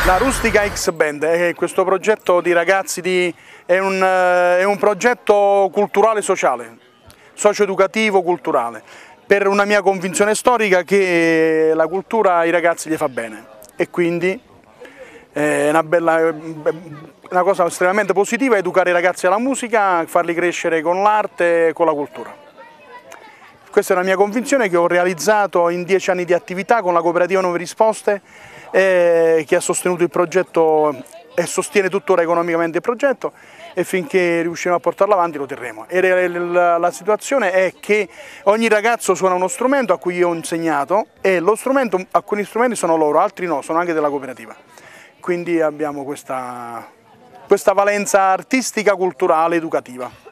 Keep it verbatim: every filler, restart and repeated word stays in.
La Rustica X Band è questo progetto di ragazzi, di, è, un, è un progetto culturale sociale, socio-educativo culturale, per una mia convinzione storica che la cultura ai ragazzi gli fa bene e quindi è una, bella, una cosa estremamente positiva educare i ragazzi alla musica, farli crescere con l'arte e con la cultura. Questa è una mia convinzione che ho realizzato in dieci anni di attività con la cooperativa Nuove Risposte, eh, che ha sostenuto il progetto e sostiene tuttora economicamente il progetto, e finché riusciremo a portarlo avanti lo terremo. E la, la situazione è che ogni ragazzo suona uno strumento a cui io ho insegnato e lo strumento, alcuni strumenti sono loro, altri no, sono anche della cooperativa. Quindi abbiamo questa, questa valenza artistica, culturale, educativa.